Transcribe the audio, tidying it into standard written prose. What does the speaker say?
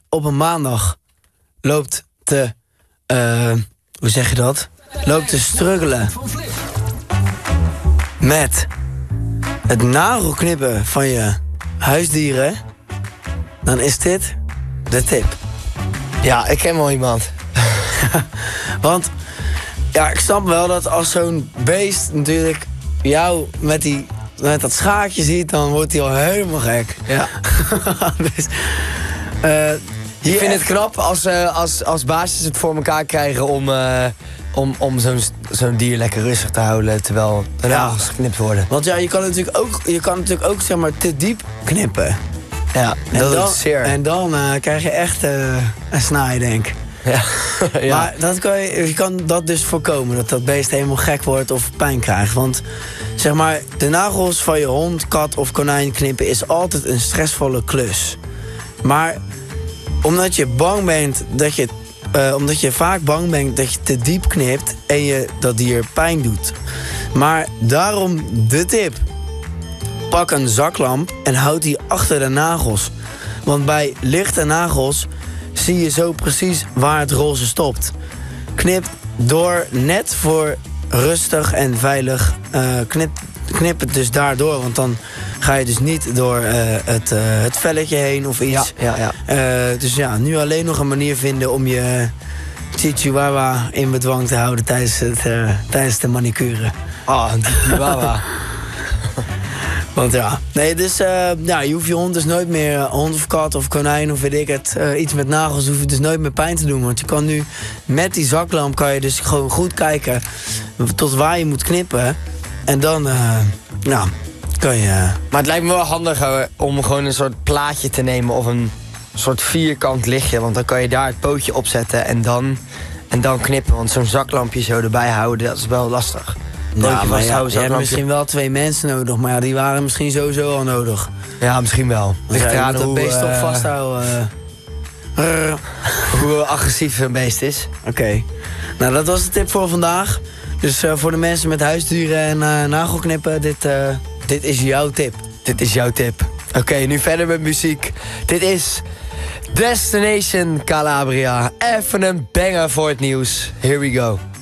op een maandag loopt te... hoe zeg je dat? Loopt te struggelen met het nagelknippen van je huisdieren, dan is dit de tip. Ja, ik ken wel iemand. Want ja, ik snap wel dat als zo'n beest natuurlijk jou met dat schaakje ziet, dan wordt hij al helemaal gek. Ja. Dus, ik vind het knap als baasjes het voor elkaar krijgen om zo'n dier lekker rustig te houden terwijl de nagels geknipt worden. Want ja, je kan natuurlijk ook zeg maar te diep knippen. Ja, dat is zeer. En dan krijg je echt een snaai, denk ik. Ja. Ja. Maar je kan dat dus voorkomen, dat beest helemaal gek wordt of pijn krijgt. Want zeg maar, de nagels van je hond, kat of konijn knippen is altijd een stressvolle klus. Maar omdat je vaak bang bent dat je te diep knipt en je dat dier pijn doet. Maar daarom de tip. Pak een zaklamp en houd die achter de nagels. Want bij lichte nagels zie je zo precies waar het roze stopt. Knip door net voor rustig en veilig. Knip het dus daardoor, want dan ga je dus niet door het velletje heen of iets. Ja. Dus ja, nu alleen nog een manier vinden om je chihuahua in bedwang te houden tijdens de manicure. Ah, een chihuahua. Want ja, nee, dus je hoeft je hond dus nooit meer, hond of kat of konijn of weet ik het, iets met nagels hoef je dus nooit meer pijn te doen. Want je kan nu met die zaklamp kan je dus gewoon goed kijken tot waar je moet knippen. En dan, kan je... Maar het lijkt me wel handiger om gewoon een soort plaatje te nemen of een soort vierkant lichtje. Want dan kan je daar het pootje op zetten en dan knippen. Want zo'n zaklampje zo erbij houden, dat is wel lastig. Ja, maar je hebt misschien wel 2 mensen nodig, maar ja, die waren misschien sowieso al nodig. Ja, misschien wel. Ligt eraan hoe het beest toch vasthouden. Hoe agressief een beest is. Oké. Nou, dat was de tip voor vandaag. Dus voor de mensen met huisdieren en nagelknippen, dit is jouw tip. Dit is jouw tip. Oké, nu verder met muziek. Dit is Destination Calabria. Even een banger voor het nieuws. Here we go.